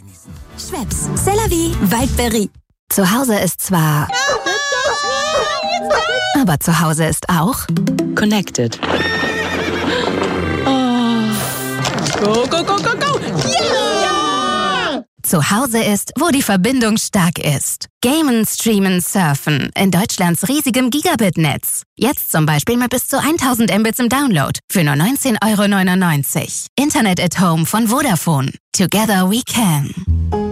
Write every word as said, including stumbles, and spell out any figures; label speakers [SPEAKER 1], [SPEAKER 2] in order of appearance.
[SPEAKER 1] Schweppes, c'est la vie, Waldberry. Zu Hause ist zwar... Aber zu Hause ist auch...
[SPEAKER 2] Connected.
[SPEAKER 3] Go, go, go, go, go! Ja!
[SPEAKER 1] Zu Hause ist, wo die Verbindung stark ist. Gamen, streamen, surfen. In Deutschlands riesigem Gigabit-Netz. Jetzt zum Beispiel mit bis zu tausend Mbits im Download. Für nur neunzehn Euro neunundneunzig. Internet at Home von Vodafone. Together we can.